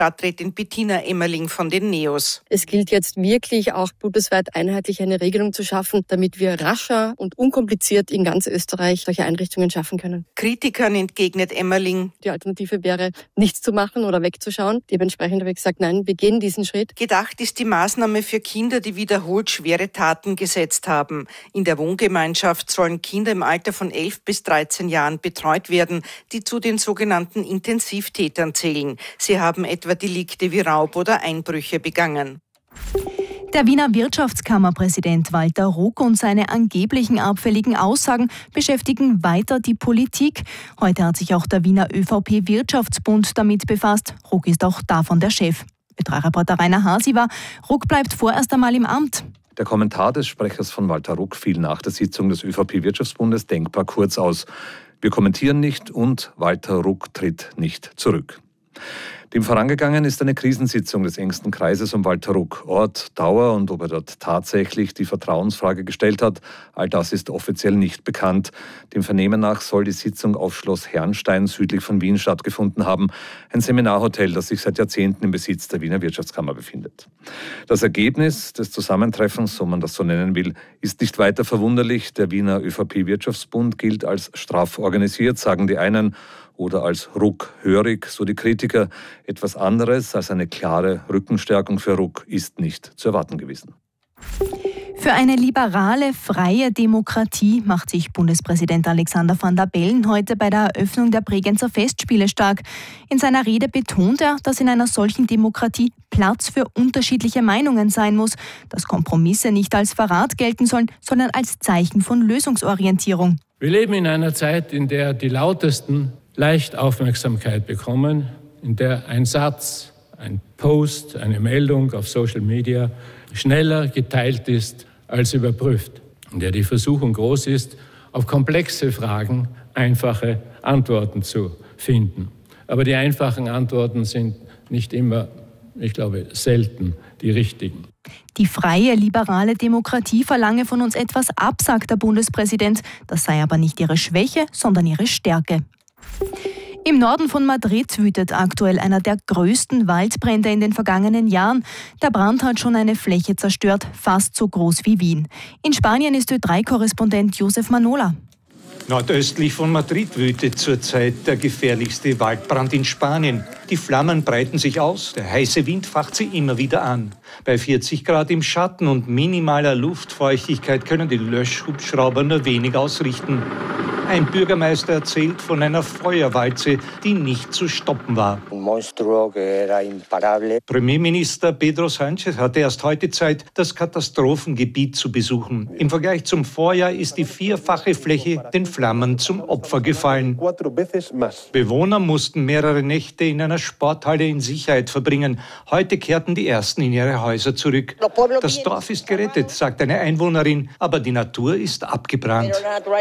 Stadträtin Bettina Emmerling von den NEOS. Es gilt jetzt wirklich auch bundesweit einheitlich eine Regelung zu schaffen, damit wir rascher und unkompliziert in ganz Österreich solche Einrichtungen schaffen können. Kritikern entgegnet Emmerling: Die Alternative wäre, nichts zu machen oder wegzuschauen. Dementsprechend habe ich gesagt, nein, wir gehen diesen Schritt. Gedacht ist die Maßnahme für Kinder, die wiederholt schwere Taten gesetzt haben. In der Wohngemeinschaft sollen Kinder im Alter von 11 bis 13 Jahren betreut werden, die zu den sogenannten Intensivtätern zählen. Sie haben etwa Delikte wie Raub oder Einbrüche begangen. Der Wiener Wirtschaftskammerpräsident Walter Ruck und seine angeblichen abfälligen Aussagen beschäftigen weiter die Politik. Heute hat sich auch der Wiener ÖVP-Wirtschaftsbund damit befasst. Ruck ist auch davon der Chef. Betreuerreporter Rainer Hasi war: Ruck bleibt vorerst einmal im Amt. Der Kommentar des Sprechers von Walter Ruck fiel nach der Sitzung des ÖVP-Wirtschaftsbundes denkbar kurz aus. Wir kommentieren nicht und Walter Ruck tritt nicht zurück. Dem vorangegangen ist eine Krisensitzung des engsten Kreises um Walter Ruck. Ort, Dauer und ob er dort tatsächlich die Vertrauensfrage gestellt hat, all das ist offiziell nicht bekannt. Dem Vernehmen nach soll die Sitzung auf Schloss Herrnstein südlich von Wien stattgefunden haben, ein Seminarhotel, das sich seit Jahrzehnten im Besitz der Wiener Wirtschaftskammer befindet. Das Ergebnis des Zusammentreffens, so man das so nennen will, ist nicht weiter verwunderlich. Der Wiener ÖVP-Wirtschaftsbund gilt als straff organisiert, sagen die einen, oder als ruckhörig, so die Kritiker. Etwas anderes als eine klare Rückenstärkung für Ruck ist nicht zu erwarten gewesen. Für eine liberale, freie Demokratie macht sich Bundespräsident Alexander Van der Bellen heute bei der Eröffnung der Bregenzer Festspiele stark. In seiner Rede betont er, dass in einer solchen Demokratie Platz für unterschiedliche Meinungen sein muss, dass Kompromisse nicht als Verrat gelten sollen, sondern als Zeichen von Lösungsorientierung. Wir leben in einer Zeit, in der die Lautesten leicht Aufmerksamkeit bekommen, in der ein Satz, ein Post, eine Meldung auf Social Media schneller geteilt ist als überprüft, in der die Versuchung groß ist, auf komplexe Fragen einfache Antworten zu finden. Aber die einfachen Antworten sind nicht immer, ich glaube, selten die richtigen. Die freie, liberale Demokratie verlange von uns etwas ab, sagt der Bundespräsident. Das sei aber nicht ihre Schwäche, sondern ihre Stärke. Im Norden von Madrid wütet aktuell einer der größten Waldbrände in den vergangenen Jahren. Der Brand hat schon eine Fläche zerstört, fast so groß wie Wien. In Spanien ist Ö3-Korrespondent Josef Manola. Nordöstlich von Madrid wütet zurzeit der gefährlichste Waldbrand in Spanien. Die Flammen breiten sich aus, der heiße Wind facht sie immer wieder an. Bei 40 Grad im Schatten und minimaler Luftfeuchtigkeit können die Löschhubschrauber nur wenig ausrichten. Ein Bürgermeister erzählt von einer Feuerwalze, die nicht zu stoppen war. Premierminister Pedro Sánchez hatte erst heute Zeit, das Katastrophengebiet zu besuchen. Im Vergleich zum Vorjahr ist die vierfache Fläche den Flammen zum Opfer gefallen. Bewohner mussten mehrere Nächte in einer Sporthalle in Sicherheit verbringen. Heute kehrten die Ersten in ihre Häuser zurück. Das Dorf ist gerettet, sagt eine Einwohnerin, aber die Natur ist abgebrannt.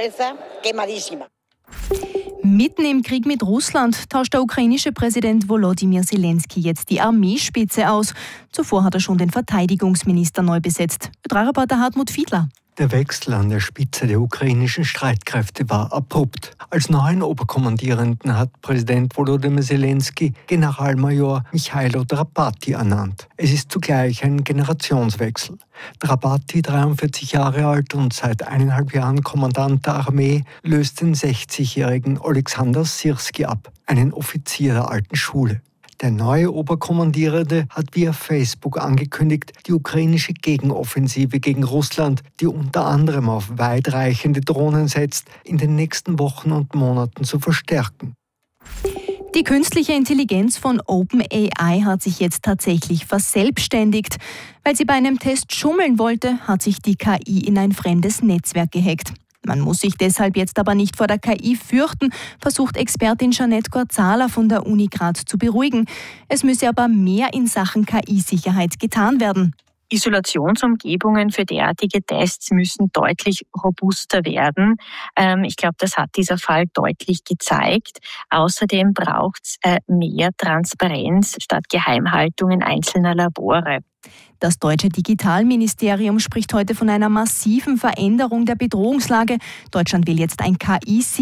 Mitten im Krieg mit Russland tauscht der ukrainische Präsident Volodymyr Zelensky jetzt die Armeespitze aus. Zuvor hat er schon den Verteidigungsminister neu besetzt. Ö3-Reporter Hartmut Fiedler. Der Wechsel an der Spitze der ukrainischen Streitkräfte war abrupt. Als neuen Oberkommandierenden hat Präsident Volodymyr Zelensky Generalmajor Michailo Drapati ernannt. Es ist zugleich ein Generationswechsel. Drapati, 43 Jahre alt und seit 1,5 Jahren Kommandant der Armee, löst den 60-jährigen Oleksandr Syrski ab, einen Offizier der alten Schule. Der neue Oberkommandierende hat via Facebook angekündigt, die ukrainische Gegenoffensive gegen Russland, die unter anderem auf weitreichende Drohnen setzt, in den nächsten Wochen und Monaten zu verstärken. Die künstliche Intelligenz von OpenAI hat sich jetzt tatsächlich verselbstständigt. Weil sie bei einem Test schummeln wollte, hat sich die KI in ein fremdes Netzwerk gehackt. Man muss sich deshalb jetzt aber nicht vor der KI fürchten, versucht Expertin Jeanette Gorzala von der Uni Graz zu beruhigen. Es müsse aber mehr in Sachen KI-Sicherheit getan werden. Isolationsumgebungen für derartige Tests müssen deutlich robuster werden. Ich glaube, das hat dieser Fall deutlich gezeigt. Außerdem braucht es mehr Transparenz statt Geheimhaltungen einzelner Labore. Das deutsche Digitalministerium spricht heute von einer massiven Veränderung der Bedrohungslage. Deutschland will jetzt ein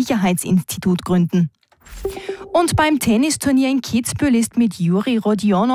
KI-Sicherheitsinstitut gründen. Und beim Tennisturnier in Kitzbühel ist mit Juri Rodionov